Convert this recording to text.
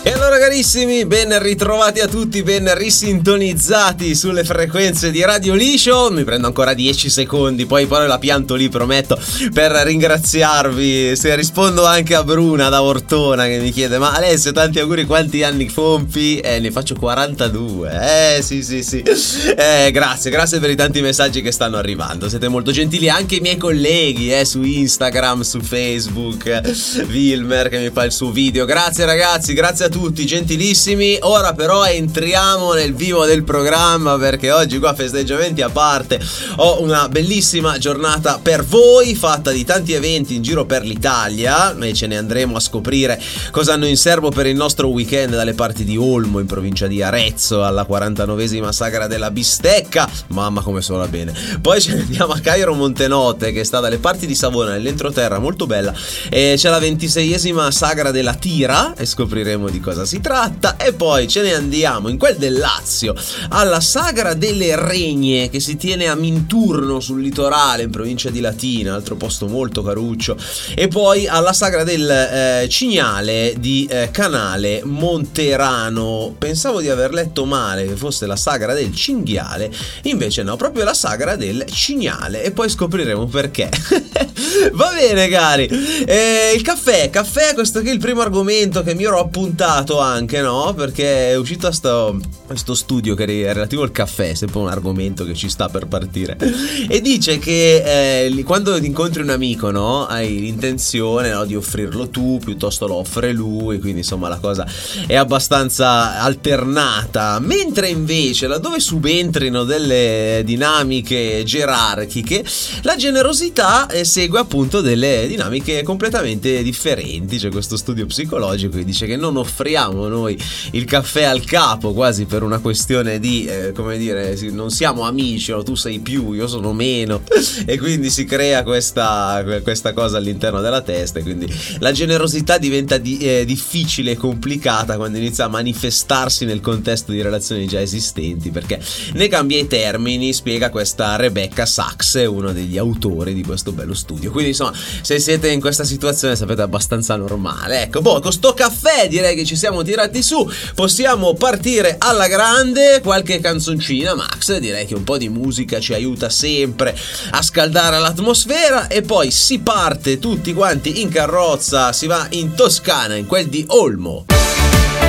E allora carissimi, ben ritrovati a tutti, ben risintonizzati sulle frequenze di Radio Liscio. Mi prendo ancora 10 secondi, poi la pianto lì, prometto, per ringraziarvi. Se rispondo anche a Bruna da Ortona che mi chiede: ma Alessio, tanti auguri, quanti anni compi? Ne faccio 42. Sì. Grazie per i tanti messaggi che stanno arrivando. Siete molto gentili, anche i miei colleghi su Instagram, su Facebook, Wilmer che mi fa il suo video. Grazie ragazzi, grazie a tutti, gentilissimi. Ora però entriamo nel vivo del programma, perché oggi qua, festeggiamenti a parte, ho una bellissima giornata per voi, fatta di tanti eventi in giro per l'Italia, e ce ne andremo a scoprire cosa hanno in serbo per il nostro weekend dalle parti di Olmo, in provincia di Arezzo, alla 49esima sagra della bistecca. Mamma come suona bene. Poi ce ne andiamo a Cairo Montenotte, che sta dalle parti di Savona, nell'entroterra, molto bella, e c'è la 26esima sagra della tira e scopriremo di cosa si tratta. E poi ce ne andiamo in quel del Lazio alla sagra delle Regne, che si tiene a Minturno sul litorale, in provincia di Latina, altro posto molto caruccio. E poi alla sagra del Cignale di Canale Monterano. Pensavo di aver letto male, che fosse la sagra del Cinghiale, invece no, proprio la sagra del Cignale, e poi scopriremo perché. Va bene cari, il caffè, questo che è il primo argomento che mi ero appuntato anche, no? Perché è uscito questo studio che è relativo al caffè, sempre un argomento che ci sta per partire, e dice che quando incontri un amico, no, hai l'intenzione, no, di offrirlo tu, piuttosto lo offre lui, quindi insomma la cosa è abbastanza alternata, mentre invece laddove subentrino delle dinamiche gerarchiche, la generosità segue appunto delle dinamiche completamente differenti. C'è questo studio psicologico che dice che non offriamo noi il caffè al capo, quasi per una questione di come dire, non siamo amici, no? Tu sei più, io sono meno, e quindi si crea questa cosa all'interno della testa, e quindi la generosità diventa difficile e complicata quando inizia a manifestarsi nel contesto di relazioni già esistenti, perché ne cambia i termini, spiega questa Rebecca Sachs, uno degli autori di questo bello studio. Quindi insomma, se siete in questa situazione sapete, abbastanza normale. Ecco, con sto caffè direi che ci siamo tirati su, possiamo partire alla grande. Qualche canzoncina, Max, direi che un po' di musica ci aiuta sempre a scaldare l'atmosfera, e poi si parte tutti quanti in carrozza, si va in Toscana, in quel di Olmo.